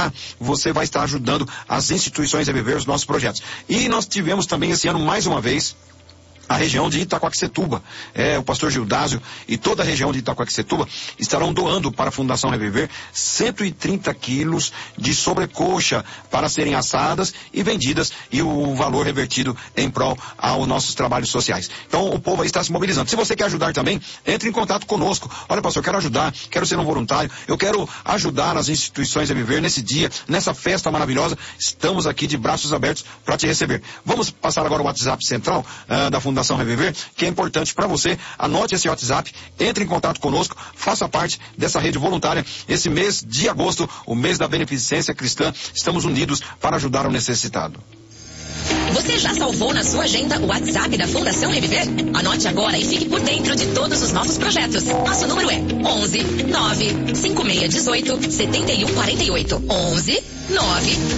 lá você vai estar ajudando as instituições a viver os nossos projetos. E nós tivemos também esse ano, mais uma vez, a região de Itaquaquecetuba. O pastor Gildásio e toda a região de Itaquaquecetuba estarão doando para a Fundação Reviver 130 quilos de sobrecoxa para serem assadas e vendidas, e o valor revertido em prol aos nossos trabalhos sociais. Então o povo aí está se mobilizando. Se você quer ajudar também, entre em contato conosco. Olha, pastor, eu quero ajudar, quero ser um voluntário, eu quero ajudar as instituições a viver nesse dia, nessa festa maravilhosa. Estamos aqui de braços abertos para te receber. Vamos passar agora o WhatsApp central da Fundação Reviver, que é importante para você. Anote esse WhatsApp, entre em contato conosco, faça parte dessa rede voluntária. Esse mês de agosto, o mês da beneficência cristã, estamos unidos para ajudar o necessitado. Você já salvou na sua agenda o WhatsApp da Fundação Reviver? Anote agora e fique por dentro de todos os nossos projetos. Nosso número é 11 9 5618 7148. 11 9